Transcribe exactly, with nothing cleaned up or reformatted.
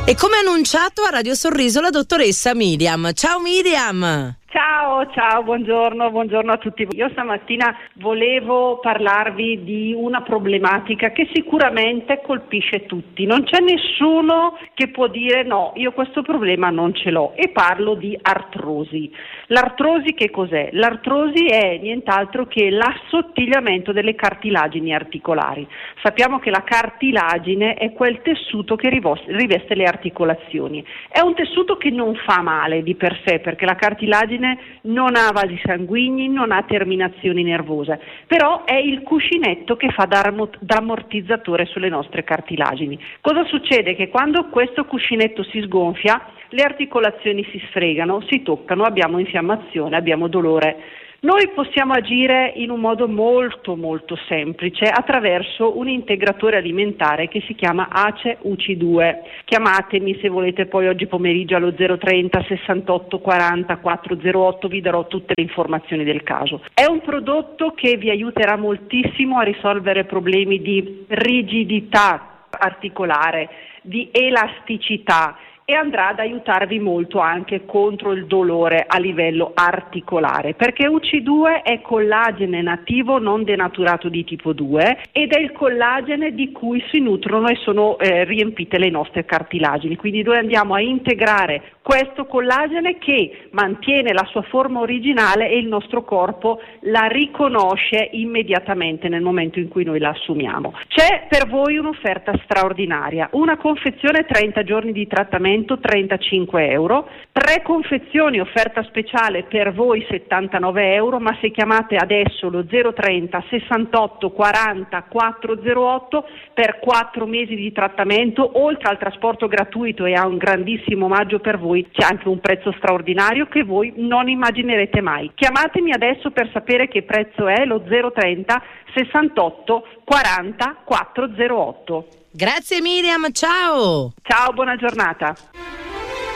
E come annunciato a Radio Sorriso la dottoressa Miriam. Ciao Miriam! Ciao, ciao, buongiorno, buongiorno a tutti. Io stamattina volevo parlarvi di una problematica che sicuramente colpisce tutti. Non c'è nessuno che può dire no, io questo problema non ce l'ho, e parlo di artrosi. L'artrosi che cos'è? L'artrosi è nient'altro che l'assottigliamento delle cartilagini articolari. Sappiamo che la cartilagine è quel tessuto che riveste le articolazioni. È un tessuto che non fa male di per sé, perché la cartilagine non ha vasi sanguigni, non ha terminazioni nervose, però è il cuscinetto che fa da ammortizzatore sulle nostre cartilagini. Cosa succede? Che quando questo cuscinetto si sgonfia, le articolazioni si sfregano, si toccano, abbiamo infiammazione, abbiamo dolore. Noi possiamo agire in un modo molto molto semplice attraverso un integratore alimentare che si chiama A C E U C I due. Chiamatemi se volete poi oggi pomeriggio allo zero trenta sessantotto quaranta quattrocentotto, vi darò tutte le informazioni del caso. È un prodotto che vi aiuterà moltissimo a risolvere problemi di rigidità articolare, di elasticità, e andrà ad aiutarvi molto anche contro il dolore a livello articolare, perché U C I due è collagene nativo non denaturato di tipo due ed è il collagene di cui si nutrono e sono eh, riempite le nostre cartilagini. Quindi noi andiamo a integrare questo collagene che mantiene la sua forma originale e il nostro corpo la riconosce immediatamente nel momento in cui noi la assumiamo. C'è per voi un'offerta straordinaria, una confezione trenta giorni di trattamento trentacinque euro, tre confezioni offerta speciale per voi settantanove euro, ma se chiamate adesso lo zero trenta sessantotto quaranta quattrocentotto per quattro mesi di trattamento, oltre al trasporto gratuito e a un grandissimo omaggio per voi, c'è anche un prezzo straordinario che voi non immaginerete mai. Chiamatemi adesso per sapere che prezzo è, lo zero trenta sessantotto quaranta quattrocentotto. Grazie Miriam, ciao! Ciao, buona giornata!